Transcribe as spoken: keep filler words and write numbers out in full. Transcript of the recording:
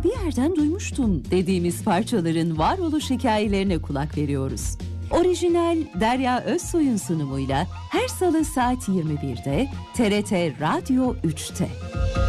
bir yerden duymuştum dediğimiz parçaların varoluş hikayelerine kulak veriyoruz. Orijinal Derya Özsoy'un sunumuyla her salı saat yirmi birde T R T Radyo üçte.